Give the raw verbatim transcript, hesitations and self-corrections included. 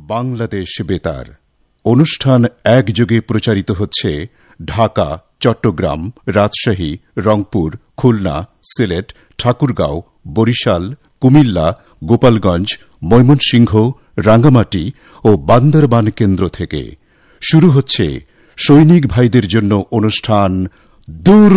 বাংলাদেশ বেতার অনুষ্ঠান একযোগে প্রচারিত হচ্ছে ঢাকা, চট্টগ্রাম, রাজশাহী, রংপুর, খুলনা, সিলেট, ঠাকুরগাঁও, বরিশাল, কুমিল্লা, গোপালগঞ্জ, ময়মনসিংহ, রাঙ্গামাটি ও বান্দরবান কেন্দ্র থেকে। শুরু হচ্ছে সৈনিক ভাইদের জন্য অনুষ্ঠান দূর